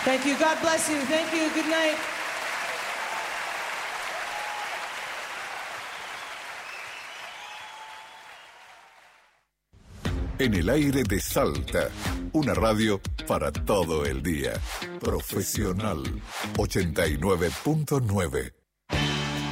Thank you. God bless you. Thank you. Good night. En el aire de Salta, una radio para todo el día. Profesional 89.9.